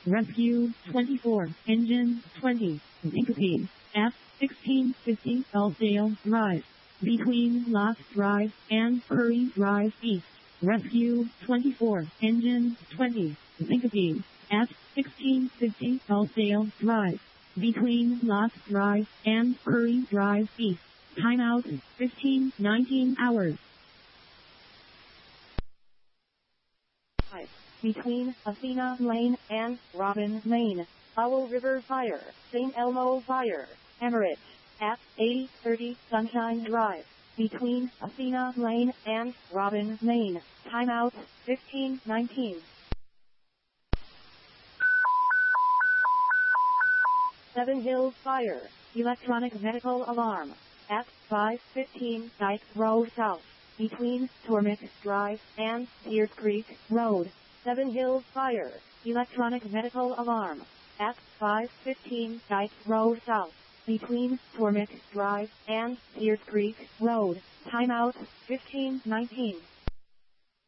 Rescue 24, Engine 20, Syncope, F-1650 Elldale Drive, between Lost Drive and Curry Drive East. Rescue 24, Engine 20, Syncope, F-1650 Elldale Drive, between Lost Drive and Curry Drive East. Timeout 15:19 hours. Between Athena Lane and Robin Lane, Owl River Fire, St. Elmo Fire, Emmerich, at 8030 Sunshine Drive, between Athena Lane and Robin Lane. Timeout 15:19. Seven Hills Fire, electronic medical alarm, at 515 Dyke Road South, between Tormix Drive and Deer Creek Road. Seven Hills Fire, electronic medical alarm, at 515 Dyke Road South, between Tormix Drive and Deer Creek Road. Timeout 15:19.